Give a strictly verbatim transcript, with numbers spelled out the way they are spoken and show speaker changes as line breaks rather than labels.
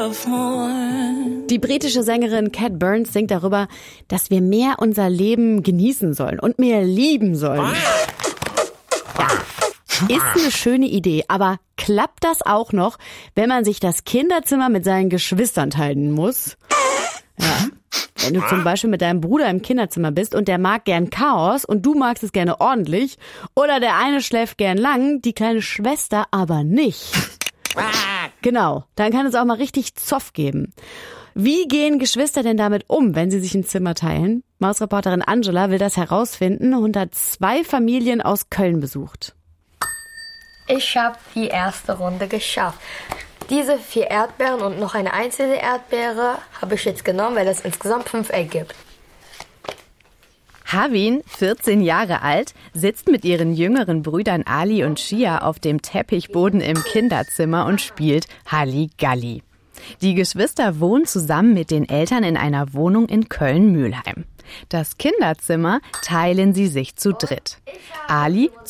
love more.
Die britische Sängerin Cat Burns singt darüber, dass wir mehr unser Leben genießen sollen und mehr lieben sollen. Ja, ist eine schöne Idee, aber klappt das auch noch, wenn man sich das Kinderzimmer mit seinen Geschwistern teilen muss? Ja. Wenn du zum Beispiel mit deinem Bruder im Kinderzimmer bist und der mag gern Chaos und du magst es gerne ordentlich, oder der eine schläft gern lang, die kleine Schwester aber nicht. Genau, dann kann es auch mal richtig Zoff geben. Wie gehen Geschwister denn damit um, wenn sie sich ein Zimmer teilen? Mausreporterin Angela will das herausfinden und hat zwei Familien aus Köln besucht.
Ich habe die erste Runde geschafft. Diese vier Erdbeeren und noch eine einzelne Erdbeere habe ich jetzt genommen, weil es insgesamt fünf ergibt.
Havin, vierzehn Jahre alt, sitzt mit ihren jüngeren Brüdern Ali und Shia auf dem Teppichboden im Kinderzimmer und spielt Halligalli. Die Geschwister wohnen zusammen mit den Eltern in einer Wohnung in Köln-Mülheim. Das Kinderzimmer teilen sie sich zu dritt. Ali